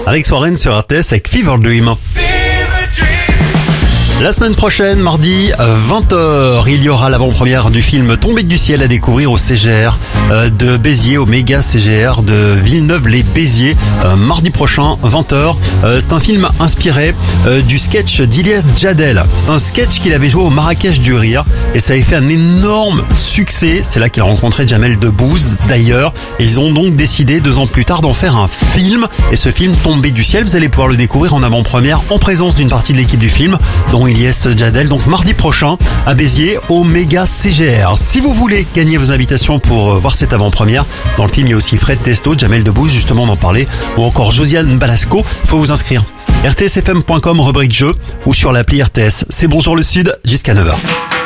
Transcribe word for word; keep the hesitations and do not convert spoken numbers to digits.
Alex Warren sur R T S avec Fever Dream. La semaine prochaine, mardi, vingt heures, il y aura l'avant-première du film Tombé du ciel à découvrir au C G R de Béziers, au méga C G R de Villeneuve-les-Béziers, mardi prochain, vingt heures. C'est un film inspiré du sketch d'Ilyes Djadel. C'est un sketch qu'il avait joué au Marrakech du Rire et ça avait fait un énorme succès. C'est là qu'il a rencontré Jamel Debbouze d'ailleurs. Et ils ont donc décidé deux ans plus tard d'en faire un film. Et ce film Tombé du ciel, vous allez pouvoir le découvrir en avant-première en présence d'une partie de l'équipe du film, dont Ilyes Djadel, donc mardi prochain à Béziers au méga C G R. Si vous voulez gagner vos invitations pour voir cette avant-première, dans le film il y a aussi Fred Testo, Jamel Debbouze justement d'en parler, ou encore Josiane Balasco. Faut vous inscrire. R T S F M point com rubrique jeu ou sur l'appli R T S. C'est Bonjour le Sud jusqu'à neuf heures.